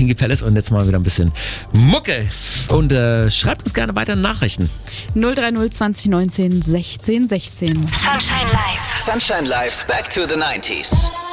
Kinky Palace und jetzt mal wieder ein bisschen Mucke. Und schreibt uns gerne weiter Nachrichten. 030 20 19 16 16. Sunshine Live. Sunshine Live, back to the 90s.